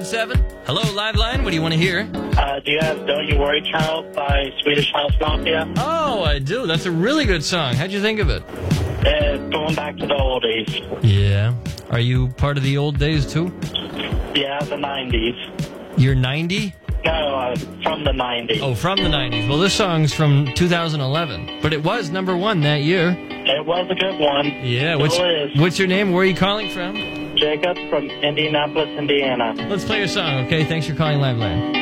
7. Hello, Live Line. What do you want to hear? Do you have Don't You Worry Child by Swedish House Mafia? Oh, I do. That's a really good song. How'd you think of it? Going back to the old days. Yeah. Are you part of the old days, too? Yeah, the 90s. You're 90? No, from the 90s. Oh, from the 90s. Well, this song's from 2011. But it was number 1 that year. It was a good one. Yeah. Still is. What's your name? Where are you calling from? Jacob from Indianapolis, Indiana. Let's play your song, okay? Thanks for calling Live Line.